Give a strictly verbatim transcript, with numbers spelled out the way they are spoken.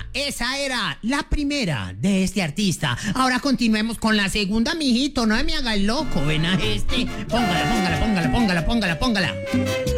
esa era la primera de este artista. Ahora continuemos con la segunda, mijito. No me haga el loco, ven a este. Póngala, póngala, póngala, póngala, póngala, póngala.